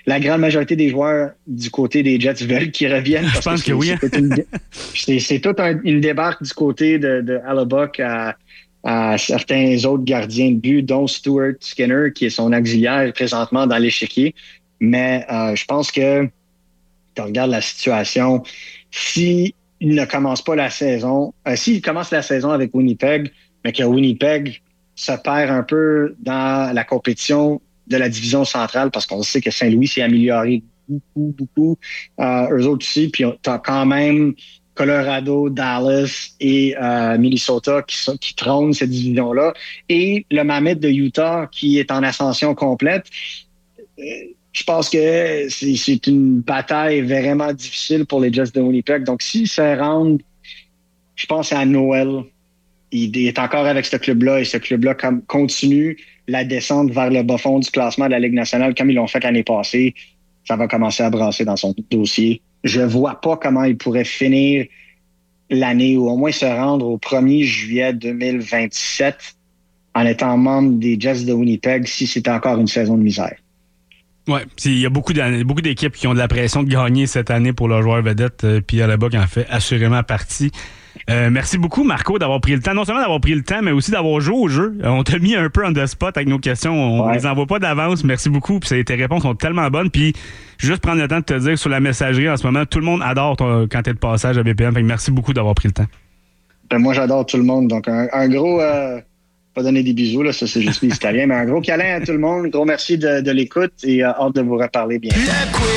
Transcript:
la grande majorité des joueurs du côté des Jets veulent qu'ils reviennent. Je pense que oui. C'est toute une débarque du côté de Hellebuck à certains autres gardiens de but, dont Stuart Skinner, qui est son auxiliaire présentement dans l'échiquier. Mais je pense que tu regardes la situation, s'il ne commence pas la saison, s'il commence la saison avec Winnipeg, mais que Winnipeg se perd un peu dans la compétition de la division centrale, parce qu'on sait que Saint-Louis s'est amélioré beaucoup. Eux autres aussi, puis tu as quand même Colorado, Dallas et Minnesota qui trônent cette division-là. Et le Mammoth de Utah qui est en ascension complète. Je pense que c'est une bataille vraiment difficile pour les Jets de Winnipeg. Donc, s'ils se rendent, je pense à Noël, il est encore avec ce club-là et ce club-là continue la descente vers le bas fond du classement de la Ligue nationale comme ils l'ont fait l'année passée. Ça va commencer à brasser dans son dossier. Je vois pas comment il pourrait finir l'année ou au moins se rendre au 1er juillet 2027 en étant membre des Jets de Winnipeg si c'était encore une saison de misère. Oui, il y a beaucoup d'équipes qui ont de la pression de gagner cette année pour leurs joueurs vedettes, puis Hellebuck en fait assurément partie. Merci beaucoup, Marco, d'avoir pris le temps. Non seulement d'avoir pris le temps, mais aussi d'avoir joué au jeu. On t'a mis un peu on the spot avec nos questions. On les envoie pas d'avance. Merci beaucoup. Puis tes réponses sont tellement bonnes. Puis juste prendre le temps de te dire sur la messagerie en ce moment, tout le monde adore quand t'es de passage à BPM. Fait que merci beaucoup d'avoir pris le temps. Moi, j'adore tout le monde. Donc, un gros... pas donner des bisous, là, ça c'est juste les Italiens, mais un gros câlin à tout le monde. Gros merci de l'écoute et hâte de vous reparler bientôt.